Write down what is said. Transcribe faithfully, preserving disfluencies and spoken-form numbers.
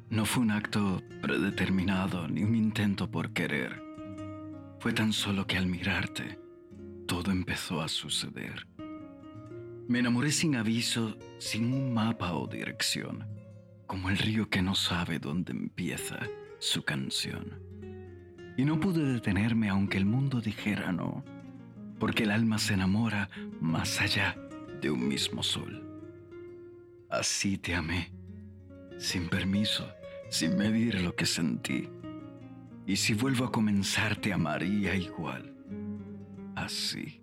No fue un acto predeterminado ni un intento por querer. Fue tan solo que al mirarte, todo empezó a suceder. Me enamoré sin aviso, sin un mapa o dirección, como el río que no sabe dónde empieza su canción. Y no pude detenerme aunque el mundo dijera no, porque el alma se enamora más allá de un mismo sol. Así te amé, sin permiso, sin medir lo que sentí. Y si vuelvo a comenzar te amaría igual, así.